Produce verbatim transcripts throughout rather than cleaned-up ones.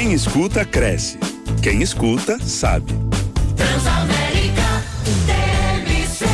Quem escuta, cresce. Quem escuta, sabe. Transamérica T M C.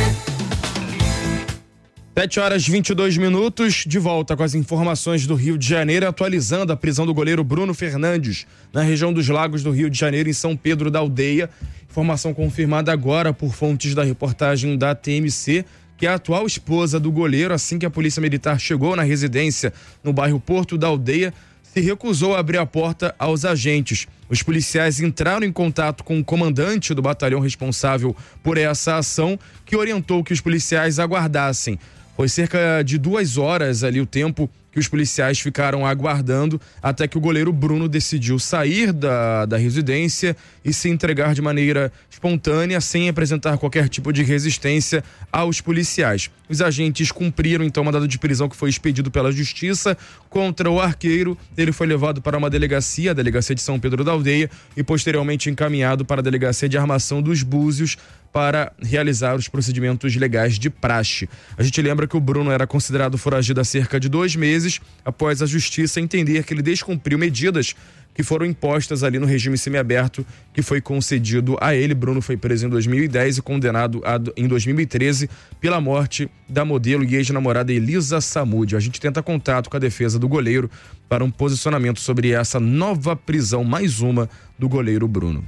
sete horas e vinte e dois minutos, de volta com as informações do Rio de Janeiro, atualizando a prisão do goleiro Bruno Fernandes, na região dos Lagos do Rio de Janeiro, em São Pedro da Aldeia. Informação confirmada agora por fontes da reportagem da T M C, que a atual esposa do goleiro, assim que a polícia militar chegou na residência no bairro Porto da Aldeia, se recusou a abrir a porta aos agentes. Os policiais entraram em contato com o comandante do batalhão responsável por essa ação, que orientou que os policiais aguardassem. Foi cerca de duas horas ali o tempo que os policiais ficaram aguardando até que o goleiro Bruno decidiu sair da, da residência e se entregar de maneira espontânea, sem apresentar qualquer tipo de resistência aos policiais. Os agentes cumpriram então o mandado de prisão que foi expedido pela justiça contra o arqueiro. Ele foi levado para uma delegacia, a delegacia de São Pedro da Aldeia, e posteriormente encaminhado para a delegacia de Armação dos Búzios para realizar os procedimentos legais de praxe. A gente lembra que o Bruno era considerado foragido há cerca de dois meses, após a justiça entender que ele descumpriu medidas que foram impostas ali no regime semiaberto que foi concedido a ele. Bruno foi preso em dois mil e dez e condenado a, em dois mil e treze pela morte da modelo e ex-namorada Elisa Samúdio. A gente tenta contato com a defesa do goleiro para um posicionamento sobre essa nova prisão, mais uma, do goleiro Bruno.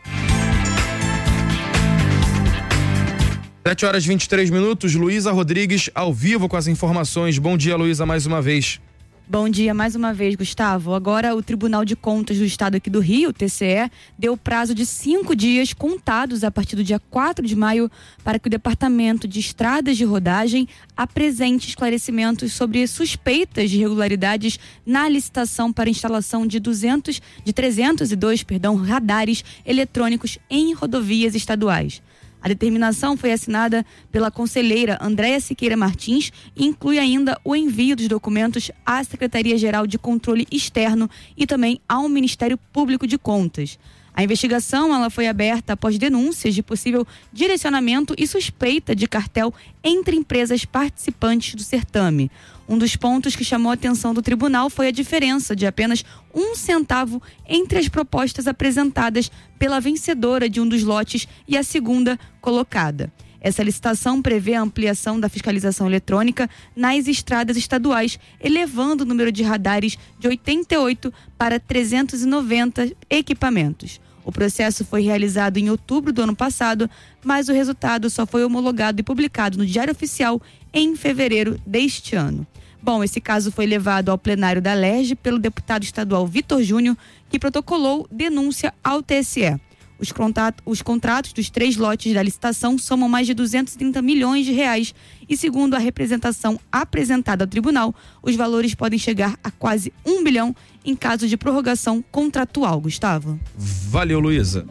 sete horas e vinte e três minutos, Luísa Rodrigues ao vivo com as informações. Bom dia, Luísa, mais uma vez. Bom dia mais uma vez, Gustavo. Agora o Tribunal de Contas do Estado aqui do Rio, o T C E, deu prazo de cinco dias contados a partir do dia quatro de maio para que o Departamento de Estradas de Rodagem apresente esclarecimentos sobre suspeitas de irregularidades na licitação para instalação de duzentos, de trezentos e dois, perdão, radares eletrônicos em rodovias estaduais. A determinação foi assinada pela conselheira Andréia Siqueira Martins e inclui ainda o envio dos documentos à Secretaria-Geral de Controle Externo e também ao Ministério Público de Contas. A investigação ela foi aberta após denúncias de possível direcionamento e suspeita de cartel entre empresas participantes do certame. Um dos pontos que chamou a atenção do tribunal foi a diferença de apenas um centavo entre as propostas apresentadas pela vencedora de um dos lotes e a segunda colocada. Essa licitação prevê a ampliação da fiscalização eletrônica nas estradas estaduais, elevando o número de radares de oitenta e oito para trezentos e noventa equipamentos. O processo foi realizado em outubro do ano passado, mas o resultado só foi homologado e publicado no Diário Oficial em fevereiro deste ano. Bom, esse caso foi levado ao plenário da L E R J pelo deputado estadual Vitor Júnior, que protocolou denúncia ao T S E. Os, contato, os contratos dos três lotes da licitação somam mais de duzentos e trinta milhões de reais e, segundo a representação apresentada ao tribunal, os valores podem chegar a quase um bilhão em caso de prorrogação contratual. Gustavo. Valeu, Luísa.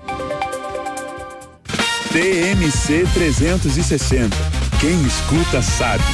T M C trezentos e sessenta. Quem escuta sabe.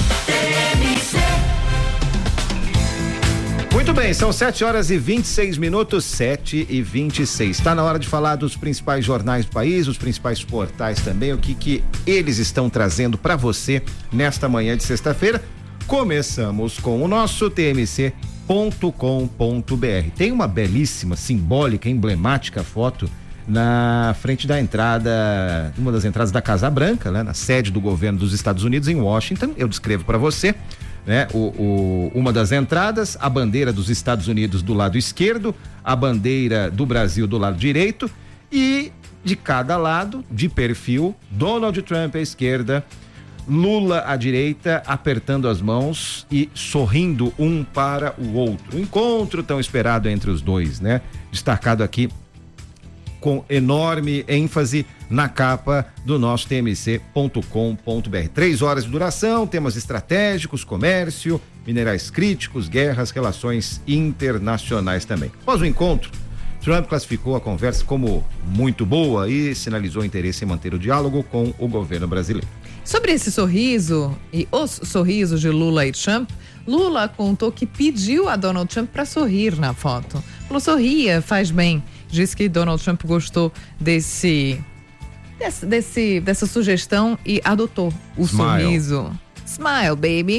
Muito bem, são sete horas e vinte e seis minutos, sete e vinte e seis. Está na hora de falar dos principais jornais do país, os principais portais também, o que que eles estão trazendo para você nesta manhã de sexta-feira. Começamos com o nosso T M C ponto com ponto b r. Tem uma belíssima, simbólica, emblemática foto na frente da entrada, uma das entradas da Casa Branca, né, na sede do governo dos Estados Unidos em Washington. Eu descrevo para você. Né? O, o, uma das entradas, a bandeira dos Estados Unidos do lado esquerdo, a bandeira do Brasil do lado direito e de cada lado, de perfil, Donald Trump à esquerda, Lula à direita, apertando as mãos e sorrindo um para o outro. Um encontro tão esperado entre os dois, né? Destacado aqui com enorme ênfase na capa do nosso T M C ponto com ponto b r. Três horas de duração, temas estratégicos, comércio, minerais críticos, guerras, relações internacionais também. Após o encontro, Trump classificou a conversa como muito boa e sinalizou interesse em manter o diálogo com o governo brasileiro. Sobre esse sorriso e os sorrisos de Lula e Trump, Lula contou que pediu a Donald Trump para sorrir na foto. Falou, sorria, faz bem. Diz que Donald Trump gostou desse, desse, desse dessa sugestão e adotou o Smile. sorriso. Smile, baby.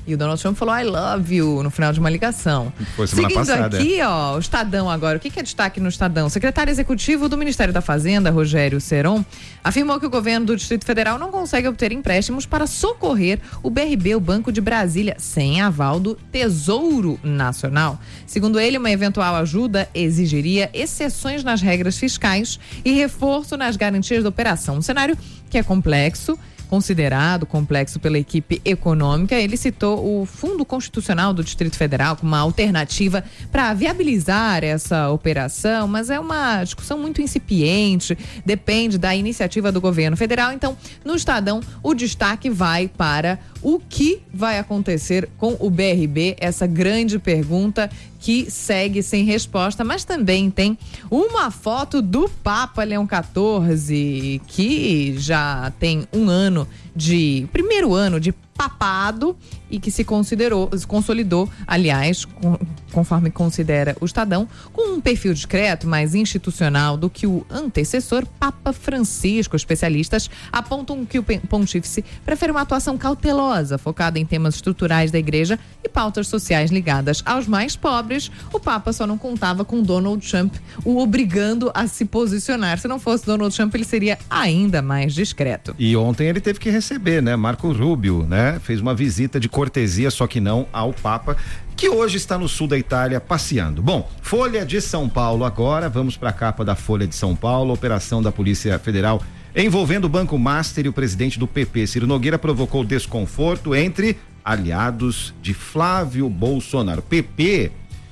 E o Donald Trump falou I love you no final de uma ligação. Foi semana Seguindo passada. aqui, ó, o Estadão agora. O que, que é destaque no Estadão? O secretário executivo do Ministério da Fazenda, Rogério Seron, afirmou que o governo do Distrito Federal não consegue obter empréstimos para socorrer o B R B, o Banco de Brasília, sem aval do Tesouro Nacional. Segundo ele, uma eventual ajuda exigiria exceções nas regras fiscais e reforço nas garantias da operação. Um cenário que é complexo, considerado complexo pela equipe econômica. Ele citou o Fundo Constitucional do Distrito Federal como uma alternativa para viabilizar essa operação, mas é uma discussão muito incipiente, depende da iniciativa do governo federal. Então, no Estadão, o destaque vai para o que vai acontecer com o B R B, essa grande pergunta que segue sem resposta, mas também tem uma foto do Papa Leão quatorze, que já tem um ano de, primeiro ano de papado e que se considerou, se consolidou, aliás, com, conforme considera o Estadão, com um perfil discreto, mais institucional do que o antecessor, Papa Francisco. Especialistas apontam que o pontífice prefere uma atuação cautelosa, focada em temas estruturais da igreja e pautas sociais ligadas aos mais pobres. O Papa só não contava com Donald Trump, o obrigando a se posicionar. Se não fosse Donald Trump, ele seria ainda mais discreto. E ontem ele teve que receber, né? Marco Rubio, né? Fez uma visita de cortesia, só que não ao Papa, que hoje está no sul da Itália passeando. Bom, Folha de São Paulo agora, vamos para a capa da Folha de São Paulo. Operação da Polícia Federal envolvendo o Banco Master e o presidente do P P, Ciro Nogueira, provocou desconforto entre aliados de Flávio Bolsonaro. O P P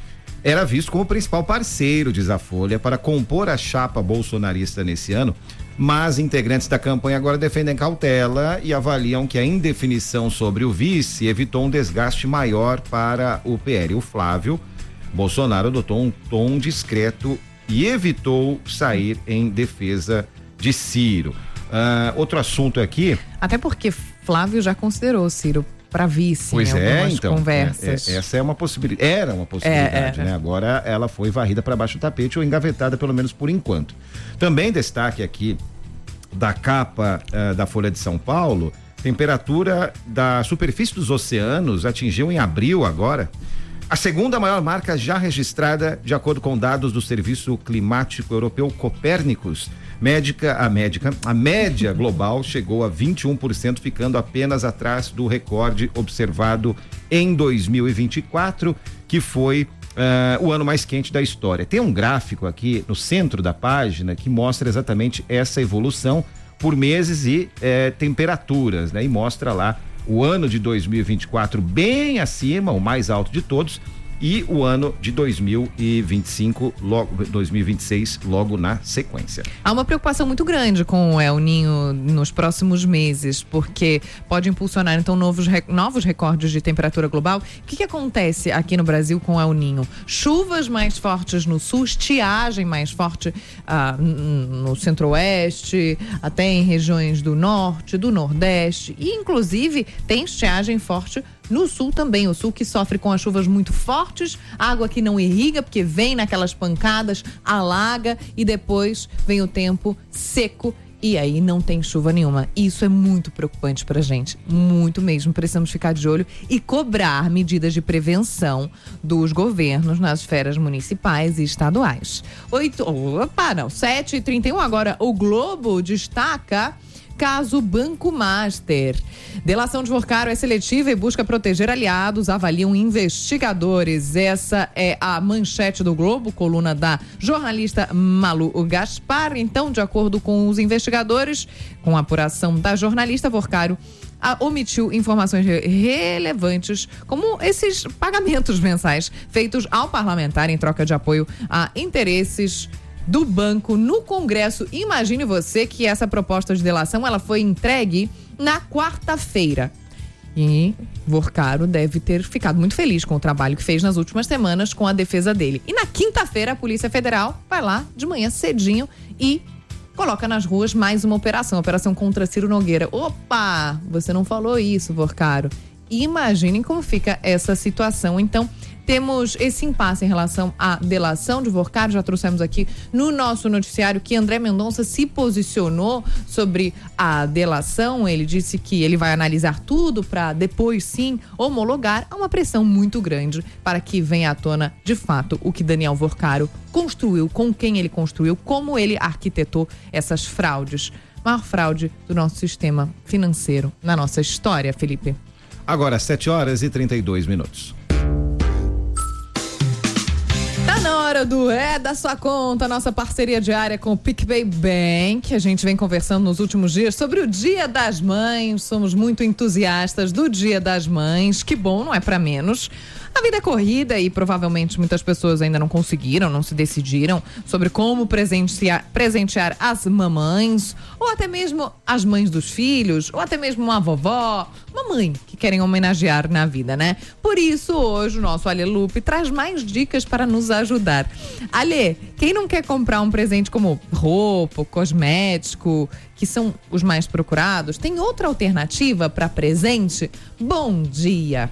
era visto como o principal parceiro, diz a Folha, para compor a chapa bolsonarista nesse ano, mas integrantes da campanha agora defendem cautela e avaliam que a indefinição sobre o vice evitou um desgaste maior para o P L. O Flávio Bolsonaro adotou um tom discreto e evitou sair em defesa de Ciro. Uh, outro assunto aqui... Até porque Flávio já considerou Ciro para vice pois em é, algumas então, conversas. É, é, essa é uma possibilidade, era uma possibilidade, é, é. né? Agora ela foi varrida para baixo do tapete ou engavetada, pelo menos por enquanto. Também destaque aqui da capa uh, da Folha de São Paulo, temperatura da superfície dos oceanos atingiu em abril agora a segunda maior marca já registrada, de acordo com dados do Serviço Climático Europeu Copérnicos. Médica, a médica, a média global chegou a vinte e um por cento, ficando apenas atrás do recorde observado em dois mil e vinte e quatro, que foi uh, o ano mais quente da história. Tem um gráfico aqui no centro da página que mostra exatamente essa evolução por meses e eh, temperaturas, né? E mostra lá o ano de dois mil e vinte e quatro bem acima, o mais alto de todos, e o ano de dois mil e vinte e cinco, logo, dois mil e vinte e seis, logo na sequência. Há uma preocupação muito grande com o El Ninho nos próximos meses, porque pode impulsionar então novos, novos recordes de temperatura global. O que, que acontece aqui no Brasil com o El Ninho? Chuvas mais fortes no sul, estiagem mais forte ah, no centro-oeste, até em regiões do norte, do nordeste, e inclusive tem estiagem forte no sul também, o sul que sofre com as chuvas muito fortes, água que não irriga porque vem naquelas pancadas, alaga e depois vem o tempo seco e aí não tem chuva nenhuma. Isso é muito preocupante pra gente, muito mesmo. Precisamos ficar de olho e cobrar medidas de prevenção dos governos nas esferas municipais e estaduais. Oito, opa, não, sete e trinta e um agora, o Globo destaca caso Banco Master. Delação de Vorcaro é seletiva e busca proteger aliados, avaliam investigadores. Essa é a manchete do Globo, coluna da jornalista Malu Gaspar. Então, de acordo com os investigadores, com a apuração da jornalista, Vorcaro a, omitiu informações re- relevantes, como esses pagamentos mensais feitos ao parlamentar em troca de apoio a interesses do banco no Congresso. Imagine você que essa proposta de delação ela foi entregue na quarta-feira. E Vorcaro deve ter ficado muito feliz com o trabalho que fez nas últimas semanas com a defesa dele. E na quinta-feira a Polícia Federal vai lá de manhã cedinho e coloca nas ruas mais uma operação, operação contra Ciro Nogueira. Opa, você não falou isso, Vorcaro. Imaginem como fica essa situação. Então, temos esse impasse em relação à delação de Vorcaro. Já trouxemos aqui no nosso noticiário que André Mendonça se posicionou sobre a delação. Ele disse que ele vai analisar tudo para depois sim homologar. Há uma pressão muito grande para que venha à tona de fato o que Daniel Vorcaro construiu, com quem ele construiu, como ele arquitetou essas fraudes. Maior fraude do nosso sistema financeiro na nossa história, Felipe. Agora, sete horas e trinta e dois minutos. Tá na hora do É da Sua Conta, nossa parceria diária com o PicPay Bank. A gente vem conversando nos últimos dias sobre o Dia das Mães. Somos muito entusiastas do Dia das Mães. Que bom, não é pra menos. A vida é corrida e provavelmente muitas pessoas ainda não conseguiram, não se decidiram sobre como presentear, presentear as mamães, ou até mesmo as mães dos filhos, ou até mesmo uma vovó, uma mãe que querem homenagear na vida, né? Por isso, hoje, o nosso Ale Lupe traz mais dicas para nos ajudar. Ale, quem não quer comprar um presente como roupa, cosmético, que são os mais procurados, tem outra alternativa para presente? Bom dia!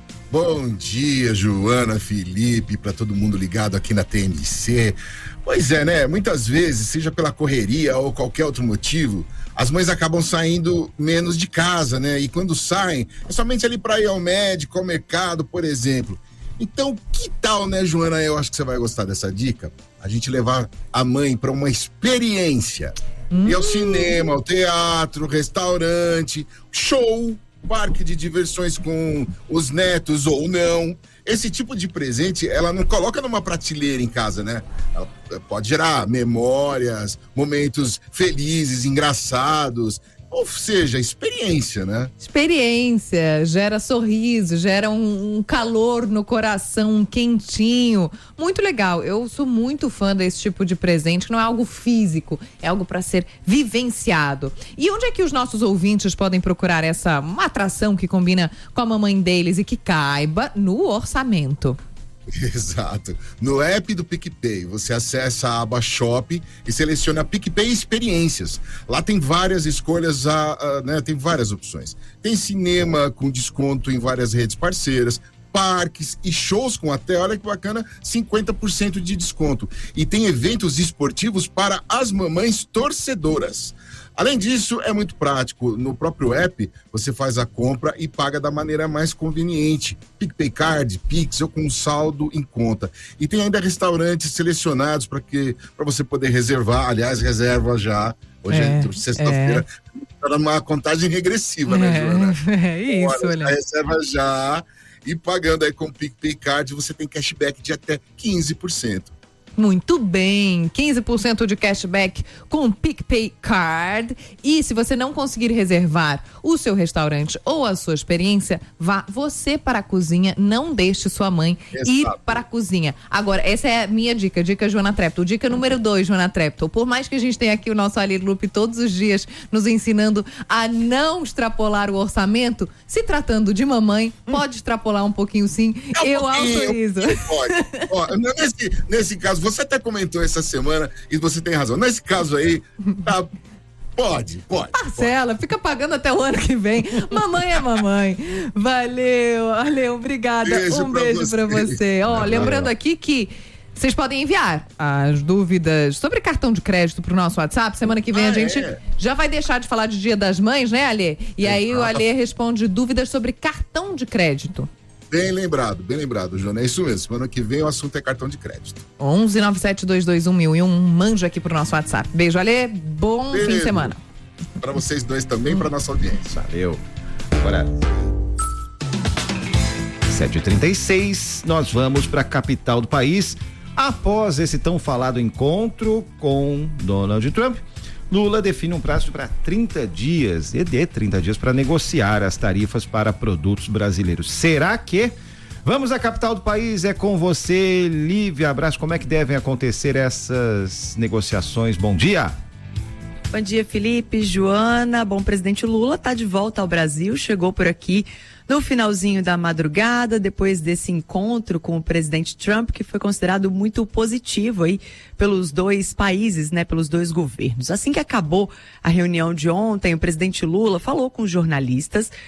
Bom dia, Joana, Felipe, para todo mundo ligado aqui na T M C. Pois é, né? Muitas vezes, seja pela correria ou qualquer outro motivo, as mães acabam saindo menos de casa, né? E quando saem, é somente ali para ir ao médico, ao mercado, por exemplo. Então, que tal, né, Joana? Eu acho que você vai gostar dessa dica. A gente levar a mãe para uma experiência. Hum. Ir ao cinema, ao teatro, restaurante, show, parque de diversões com os netos ou não. Esse tipo de presente, ela não coloca numa prateleira em casa, né? Ela pode gerar memórias, momentos felizes, engraçados, ou seja, experiência, né? Experiência, gera sorriso, gera um, um calor no coração, um quentinho. Muito legal. Eu sou muito fã desse tipo de presente, que não é algo físico, é algo para ser vivenciado. E onde é que os nossos ouvintes podem procurar essa uma atração que combina com a mamãe deles e que caiba no orçamento? Exato. No app do PicPay, você acessa a aba Shop e seleciona PicPay Experiências. Lá tem várias escolhas, a, a, né, tem várias opções. Tem cinema com desconto em várias redes parceiras, parques e shows com até, olha que bacana, cinquenta por cento de desconto. E tem eventos esportivos para as mamães torcedoras. Além disso, é muito prático. No próprio app, você faz a compra e paga da maneira mais conveniente. PicPay Card, Pix ou com saldo em conta. E tem ainda restaurantes selecionados para que para você poder reservar. Aliás, reserva já. Hoje é, é sexta-feira. Está é. numa contagem regressiva, né, Joana? É isso, olha. olha. Reserva já e pagando aí com o PicPay Card, você tem cashback de até quinze por cento. Muito bem, quinze por cento de cashback com o PicPay Card. E se você não conseguir reservar o seu restaurante ou a sua experiência, vá você para a cozinha, não deixe sua mãe Exato. ir para a cozinha. Agora, essa é a minha dica, dica Joana Treptow. Dica número dois, Joana Treptow. Por mais que a gente tenha aqui o nosso Ali Lupe todos os dias nos ensinando a não extrapolar o orçamento, se tratando de mamãe, hum. pode extrapolar um pouquinho sim, é um eu pouquinho, autorizo. Pode. Ó, nesse, nesse caso, você até comentou essa semana e você tem razão. Nesse caso aí, tá, pode, pode. Parcela, pode. Fica pagando até o ano que vem. Mamãe é mamãe. Valeu, valeu, obrigada. Beijo um pra beijo você. pra você. Ó, lembrando aqui que vocês podem enviar as dúvidas sobre cartão de crédito pro nosso WhatsApp. Semana que vem ah, a gente é? já vai deixar de falar de Dia das Mães, né, Alê? E Exato. aí o Alê responde dúvidas sobre cartão de crédito. Bem lembrado, bem lembrado, Joana. É isso mesmo. Semana que vem o assunto é cartão de crédito. onze nove sete dois dois um mil e um. Manja aqui pro nosso WhatsApp. Beijo, Alê. Bom Beijo. fim de semana. Para vocês dois também, hum. para nossa audiência. Valeu. Agora, sete e trinta e seis, nós vamos para a capital do país. Após esse tão falado encontro com Donald Trump, Lula define um prazo para trinta dias, e de trinta dias, para negociar as tarifas para produtos brasileiros. Será que? Vamos à capital do país, é com você, Lívia Abraço. Como é que devem acontecer essas negociações? Bom dia. Bom dia, Felipe, Joana. Bom, o presidente Lula está de volta ao Brasil, chegou por aqui no finalzinho da madrugada, depois desse encontro com o presidente Trump, que foi considerado muito positivo aí pelos dois países, né, pelos dois governos. Assim que acabou a reunião de ontem, o presidente Lula falou com os jornalistas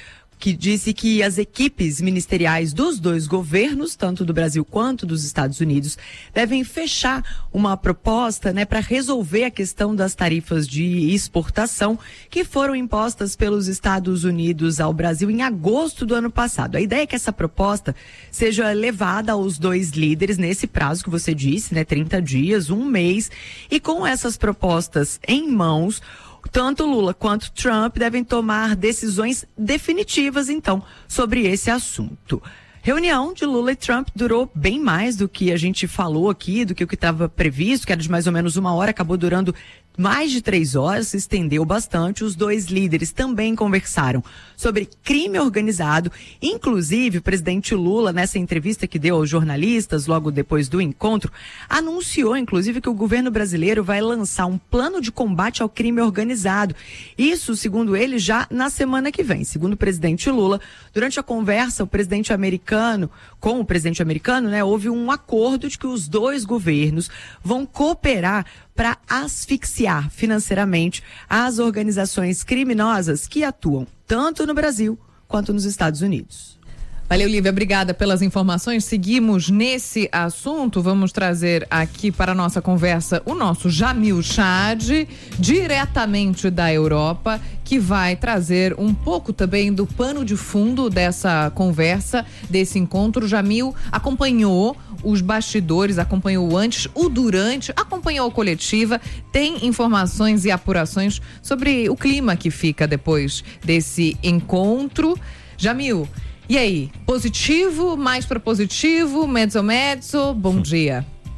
que disse que as equipes ministeriais dos dois governos, tanto do Brasil quanto dos Estados Unidos, devem fechar uma proposta, né, para resolver a questão das tarifas de exportação que foram impostas pelos Estados Unidos ao Brasil em agosto do ano passado. A ideia é que essa proposta seja levada aos dois líderes nesse prazo que você disse, né, trinta dias, um mês, e com essas propostas em mãos, tanto Lula quanto Trump devem tomar decisões definitivas, então, sobre esse assunto. Reunião de Lula e Trump durou bem mais do que a gente falou aqui, do que o que estava previsto, que era de mais ou menos uma hora, acabou durando mais de três horas, se estendeu bastante. Os dois líderes também conversaram sobre crime organizado. Inclusive, o presidente Lula, nessa entrevista que deu aos jornalistas logo depois do encontro, anunciou, inclusive, que o governo brasileiro vai lançar um plano de combate ao crime organizado. Isso, segundo ele, já na semana que vem. Segundo o presidente Lula, durante a conversa, o presidente americano, com o presidente americano, né, houve um acordo de que os dois governos vão cooperar para asfixiar financeiramente as organizações criminosas que atuam tanto no Brasil quanto nos Estados Unidos. Valeu, Lívia, obrigada pelas informações. Seguimos nesse assunto. Vamos trazer aqui para a nossa conversa o nosso Jamil Chad, diretamente da Europa, que vai trazer um pouco também do pano de fundo dessa conversa, desse encontro. Jamil acompanhou os bastidores, acompanhou antes, o durante, acompanhou a coletiva, tem informações e apurações sobre o clima que fica depois desse encontro. Jamil, e aí, positivo, mais para positivo, mezzo mezzo, bom dia.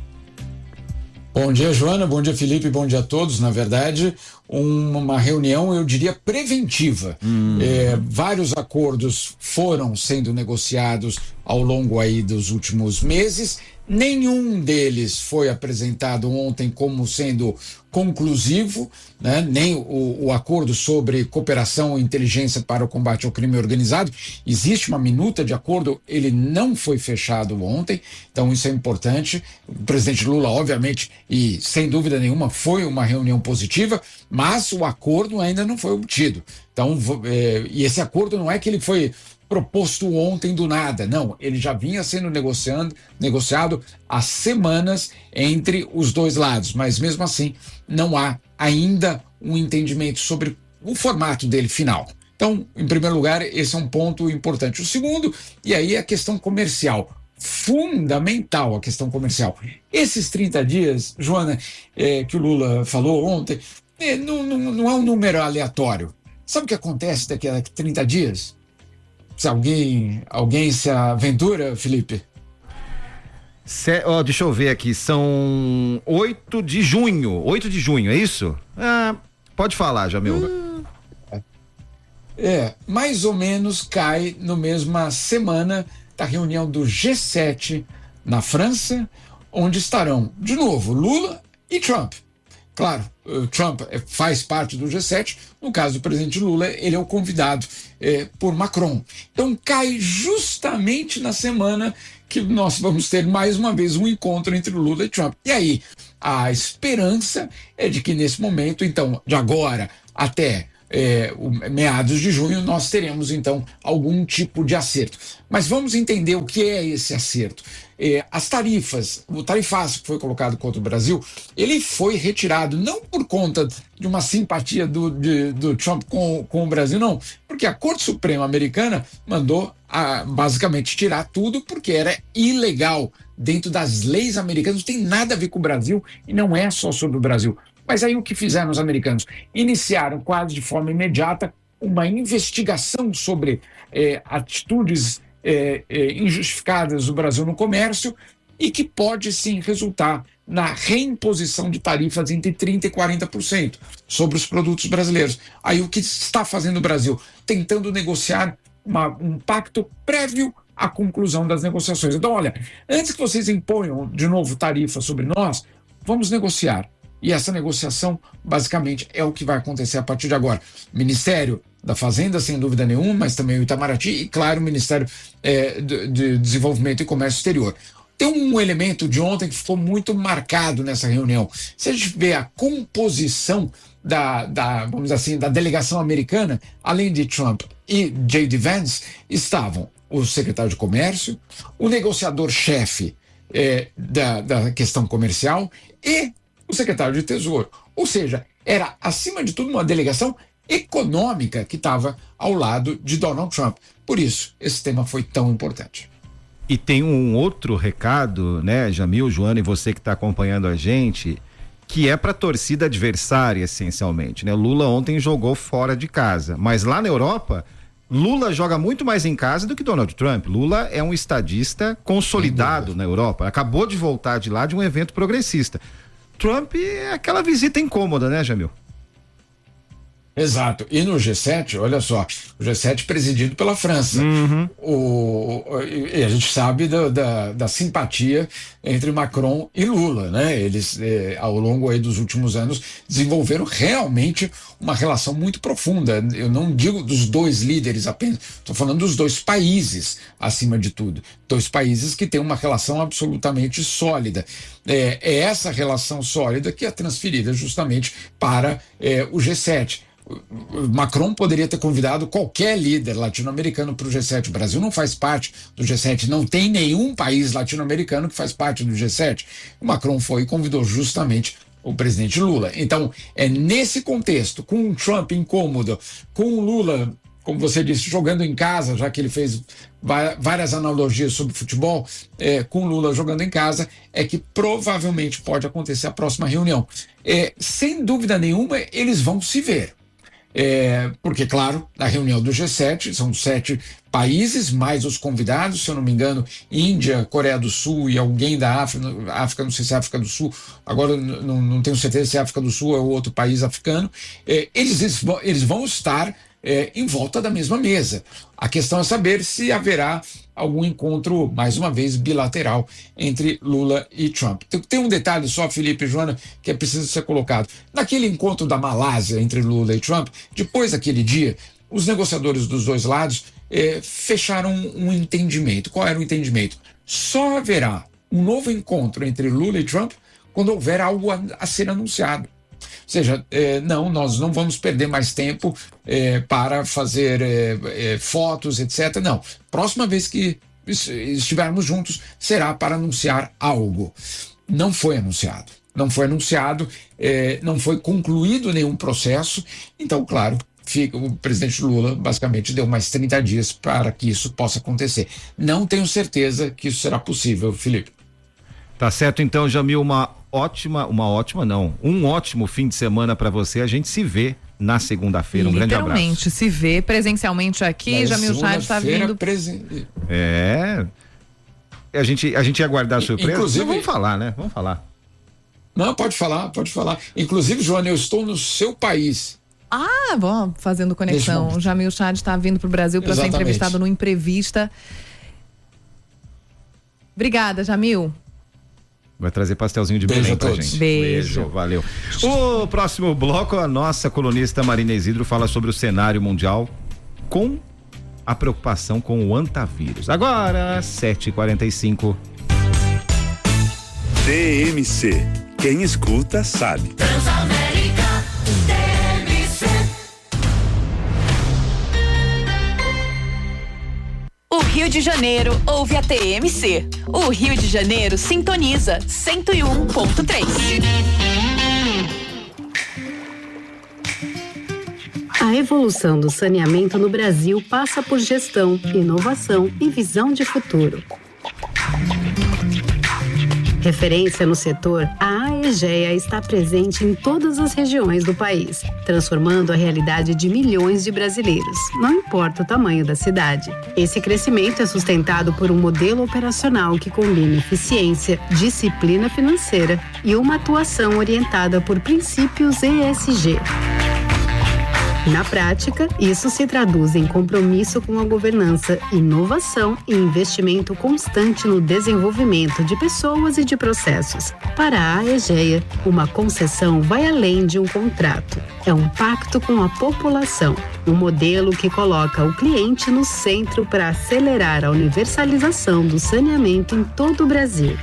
Bom dia, Joana, bom dia, Felipe, bom dia a todos. Na verdade, uma reunião, eu diria, preventiva. Hum. É, vários acordos foram sendo negociados ao longo aí dos últimos meses. Nenhum deles foi apresentado ontem como sendo conclusivo, né? Nem o, o acordo sobre cooperação e inteligência para o combate ao crime organizado. Existe uma minuta de acordo, ele não foi fechado ontem, então isso é importante. O presidente Lula, obviamente, e sem dúvida nenhuma, foi uma reunião positiva, mas o acordo ainda não foi obtido. Então, é, e esse acordo não é que ele foi proposto ontem do nada, não, ele já vinha sendo negociando, negociado há semanas entre os dois lados, mas mesmo assim não há ainda um entendimento sobre o formato dele final. Então, em primeiro lugar, esse é um ponto importante. O segundo, e aí a questão comercial, fundamental a questão comercial. Esses trinta dias, Joana, é, que o Lula falou ontem, é, não, não, não é um número aleatório. Sabe o que acontece daqui a trinta dias? Se alguém, alguém se aventura, Felipe? Cê, oh, deixa eu ver aqui, são oito de junho, oito de junho, é isso? Ah, pode falar, Jamil. Hum. É, mais ou menos cai na mesma semana da reunião do G sete na França, onde estarão, de novo, Lula e Trump. Claro, o Trump faz parte do G sete, no caso do presidente Lula, ele é o convidado é, por Macron. Então cai justamente na semana que nós vamos ter mais uma vez um encontro entre Lula e Trump. E aí, a esperança é de que nesse momento, então, de agora até é, o, meados de junho, nós teremos então algum tipo de acerto. Mas vamos entender o que é esse acerto. É, as tarifas, o tarifaço que foi colocado contra o Brasil, ele foi retirado não por conta de uma simpatia do, de, do Trump com, com o Brasil, não, porque a Corte Suprema Americana mandou a, basicamente tirar tudo porque era ilegal dentro das leis americanas, não tem nada a ver com o Brasil e não é só sobre o Brasil. Mas aí o que fizeram os americanos? Iniciaram quase de forma imediata uma investigação sobre é, atitudes É, é, injustificadas do Brasil no comércio e que pode sim resultar na reimposição de tarifas entre trinta por cento e quarenta por cento sobre os produtos brasileiros. Aí o que está fazendo o Brasil? Tentando negociar uma, um pacto prévio à conclusão das negociações. Então, olha, antes que vocês imponham de novo tarifas sobre nós, vamos negociar. E essa negociação, basicamente, é o que vai acontecer a partir de agora. Ministério da Fazenda, sem dúvida nenhuma, mas também o Itamaraty e, claro, o Ministério é, de, de Desenvolvimento e Comércio Exterior. Tem um elemento de ontem que ficou muito marcado nessa reunião. Se a gente vê a composição da, da, vamos dizer assim, da delegação americana, além de Trump e J D Vance, estavam o secretário de Comércio, o negociador-chefe eh, da, da questão comercial e o secretário de Tesouro. Ou seja, era, acima de tudo, uma delegação econômica que estava ao lado de Donald Trump. Por isso, esse tema foi tão importante. E tem um outro recado, né, Jamil, Joana, e você que está acompanhando a gente, que é para a torcida adversária, essencialmente, né? Lula ontem jogou fora de casa, mas lá na Europa, Lula joga muito mais em casa do que Donald Trump. Lula é um estadista consolidado na Europa, acabou de voltar de lá de um evento progressista. Trump é aquela visita incômoda, né, Jamil? Exato. E no G sete, olha só, o G sete presidido pela França. Uhum. O, e a gente sabe da, da, da simpatia entre Macron e Lula, né? Eles, eh, ao longo aí dos últimos anos, desenvolveram realmente uma relação muito profunda. Eu não digo dos dois líderes apenas, estou falando dos dois países, acima de tudo. Dois países que têm uma relação absolutamente sólida. É, é essa relação sólida que é transferida justamente para eh, o G sete. Macron poderia ter convidado qualquer líder latino-americano para o G sete. O Brasil não faz parte do G sete, não tem nenhum país latino-americano que faz parte do G sete. O Macron foi e convidou justamente o presidente Lula. Então, é nesse contexto, com o Trump incômodo, com o Lula, como você disse, jogando em casa, já que ele fez várias analogias sobre futebol, é, com o Lula jogando em casa, é que provavelmente pode acontecer a próxima reunião. É, sem dúvida nenhuma, eles vão se ver. É, porque, claro, na reunião do G sete, são sete países, mais os convidados, se eu não me engano, Índia, Coreia do Sul e alguém da África, África não sei se é África do Sul, agora não, não tenho certeza se é África do Sul ou outro país africano, é, eles, eles vão estar é, em volta da mesma mesa. A questão é saber se haverá algum encontro, mais uma vez, bilateral entre Lula e Trump. Tem, tem um detalhe só, Felipe e Joana, que é preciso ser colocado. Naquele encontro da Malásia entre Lula e Trump, depois daquele dia, os negociadores dos dois lados eh, fecharam um, um entendimento. Qual era o entendimento? Só haverá um novo encontro entre Lula e Trump quando houver algo a, a ser anunciado. Ou seja, eh, não, nós não vamos perder mais tempo eh, para fazer eh, eh, fotos, etcétera. Não, próxima vez que estivermos juntos será para anunciar algo. Não foi anunciado. Não foi anunciado, eh, não foi concluído nenhum processo. Então, claro, fica, o presidente Lula basicamente deu mais trinta dias para que isso possa acontecer. Não tenho certeza que isso será possível, Felipe. Tá certo, então, Jamil, uma ótima, uma ótima não, um ótimo fim de semana para você. A gente se vê na segunda-feira. Um grande abraço. Literalmente, se vê presencialmente aqui. Na Jamil Chad está vindo. Presen... É. A gente, a gente ia aguardar a surpresa. Inclusive, vamos falar, né? Vamos falar. Não, pode falar, pode falar. Inclusive, Joana, eu estou no seu país. Ah, bom, fazendo conexão. O Jamil Chad está vindo para o Brasil para ser entrevistado no Imprevista. Obrigada, Jamil. Vai trazer pastelzinho de Beijo Belém a pra todos. gente. Beijo. Beijo, valeu. O próximo bloco, a nossa colunista Marina Isidro fala sobre o cenário mundial com a preocupação com o antavírus. Agora, sete e quarenta e cinco. T M C. Quem escuta sabe. Transamérica T M C. O Rio de Janeiro ouve a T M C. O Rio de Janeiro sintoniza cento e um ponto três. A evolução do saneamento no Brasil passa por gestão, inovação e visão de futuro. Referência no setor, a Aegea está presente em todas as regiões do país, transformando a realidade de milhões de brasileiros, não importa o tamanho da cidade. Esse crescimento é sustentado por um modelo operacional que combina eficiência, disciplina financeira e uma atuação orientada por princípios E S G. Na prática, isso se traduz em compromisso com a governança, inovação e investimento constante no desenvolvimento de pessoas e de processos. Para a Aegea, uma concessão vai além de um contrato. É um pacto com a população, Um modelo que coloca o cliente no centro para acelerar a universalização do saneamento em todo o Brasil.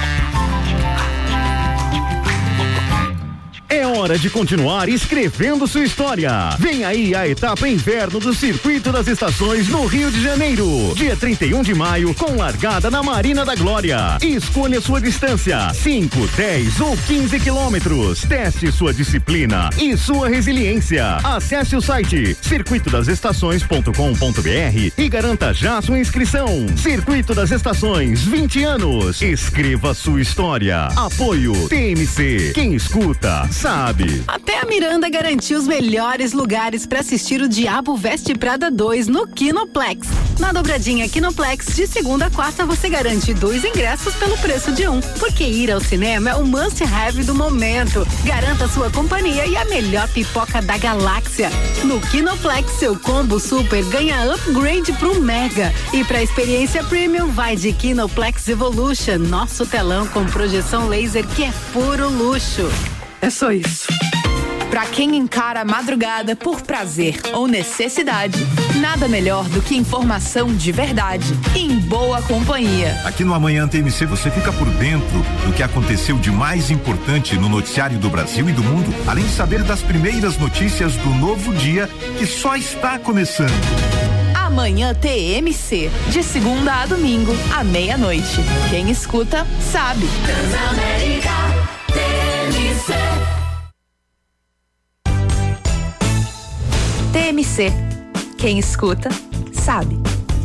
É hora de continuar escrevendo sua história. Vem aí a etapa inverno do Circuito das Estações no Rio de Janeiro. Dia trinta e um de maio, com largada na Marina da Glória. Escolha sua distância, cinco, dez ou quinze quilômetros. Teste sua disciplina e sua resiliência. Acesse o site circuito das estações ponto com ponto b r e garanta já sua inscrição. Circuito das Estações, vinte anos. Escreva sua história. Apoio T M C. Quem escuta, sabe. Até a Miranda garantiu os melhores lugares para assistir o Diabo Veste Prada dois no Kinoplex. Na dobradinha Kinoplex, de segunda a quarta, você garante dois ingressos pelo preço de um. Porque ir ao cinema é o must-have do momento. Garanta sua companhia e a melhor pipoca da galáxia. No Kinoplex, seu combo super ganha upgrade pro Mega. E pra experiência premium, vai de Kinoplex Evolution, nosso telão com projeção laser que é puro luxo. É só isso. Pra quem encara a madrugada por prazer ou necessidade, nada melhor do que informação de verdade em boa companhia. Aqui no Amanhã T M C você fica por dentro do que aconteceu de mais importante no noticiário do Brasil e do mundo, além de saber das primeiras notícias do novo dia que só está começando. Amanhã T M C, de segunda a domingo, à meia-noite. Quem escuta, sabe. Transamérica T M C. T M C. Quem escuta, sabe.